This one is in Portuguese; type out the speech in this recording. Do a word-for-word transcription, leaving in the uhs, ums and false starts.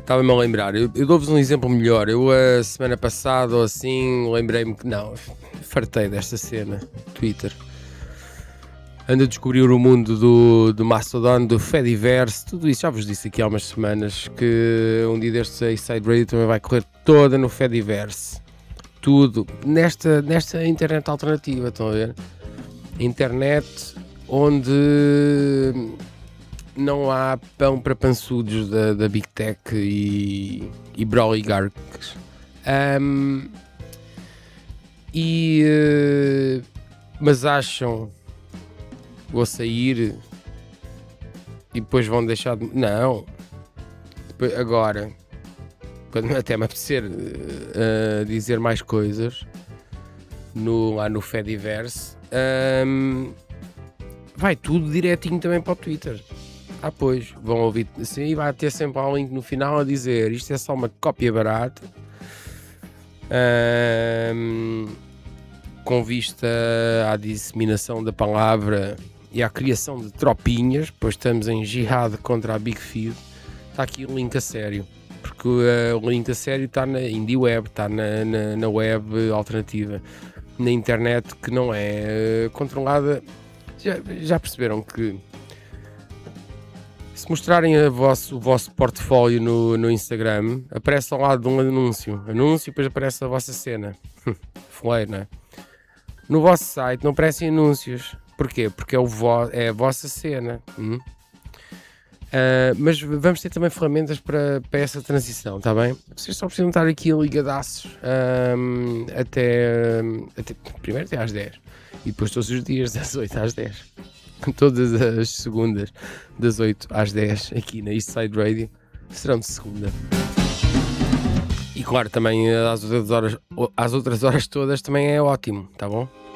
estava-me a lembrar. Eu, eu dou-vos um exemplo melhor. Eu, a semana passada ou assim, lembrei-me que não, fartei desta cena. Twitter. Ando a descobrir o mundo do, do Mastodon, do Fediverse, tudo isso. Já vos disse aqui há umas semanas que um dia destes a Inside Radio também vai correr toda no Fediverse. Tudo. Nesta, nesta internet alternativa, estão a ver? Internet onde não há pão para pançudos da, da Big Tech e, e broligarcas. Um, e, uh, mas acham vou sair e depois vão deixar de... Não. Depois, agora, quando até me apetecer uh, dizer mais coisas no, lá no Fediverse, um, vai tudo direitinho também para o Twitter. Ah, pois, vão ouvir assim e vai ter sempre um link no final a dizer isto é só uma cópia barata. Um, com vista à disseminação da palavra e à criação de tropinhas, pois estamos em jihad contra a Big Feed. Está aqui o link a sério, porque uh, o link a sério está na Indie Web, está na, na, na web alternativa, na internet que não é uh, controlada. Já, já perceberam que se mostrarem a vosso, o vosso portfólio no, no Instagram, aparece ao lado de um anúncio, anúncio e depois aparece a vossa cena. Foleiro, não é? No vosso site não aparecem anúncios. Porquê? Porque é, o vo- é a vossa cena. Hum? Uh, mas vamos ter também ferramentas para, para essa transição, está bem? Vocês só precisam estar aqui ligadaços um, até, até, primeiro até às dez e depois todos os dias das oito às dez. Todas as segundas das oito às dez aqui na Eastside Radio serão de segunda. E claro, também às outras horas, às outras horas todas também é ótimo, tá bom?